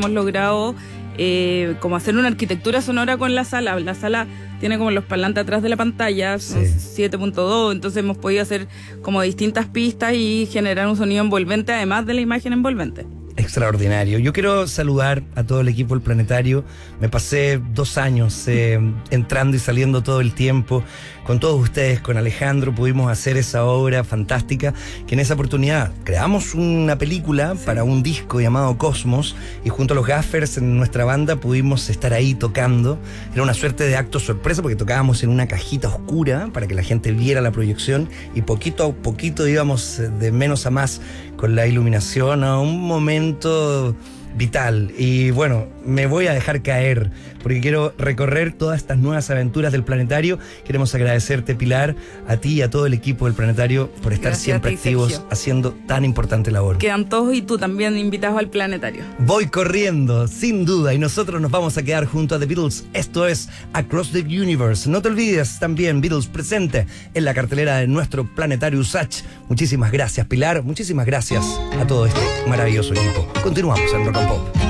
hemos logrado como hacer una arquitectura sonora con la sala. La sala tiene como los parlantes atrás de la pantalla, 7.2, entonces hemos podido hacer como distintas pistas y generar un sonido envolvente, además de la imagen envolvente. Extraordinario. Yo quiero saludar a todo el equipo del Planetario. Me pasé 2 años entrando y saliendo todo el tiempo. Con todos ustedes, con Alejandro, pudimos hacer esa obra fantástica, que en esa oportunidad creamos una película para un disco llamado Cosmos, y junto a los gaffers en nuestra banda pudimos estar ahí tocando. Era una suerte de acto sorpresa porque tocábamos en una cajita oscura para que la gente viera la proyección, y poquito a poquito íbamos de menos a más con la iluminación a un momento vital. Y bueno, me voy a dejar caer porque quiero recorrer todas estas nuevas aventuras del Planetario. Queremos agradecerte, Pilar, a ti y a todo el equipo del Planetario por estar siempre activos, Sergio, haciendo tan importante labor. Quedan todos y tú también invitados al Planetario. Voy corriendo, sin duda, y nosotros nos vamos a quedar junto a The Beatles. Esto es Across the Universe. No te olvides, también Beatles presente en la cartelera de nuestro Planetario USACH. Muchísimas gracias, Pilar. Muchísimas gracias a todo este maravilloso equipo. Continuamos en Rock and Pop.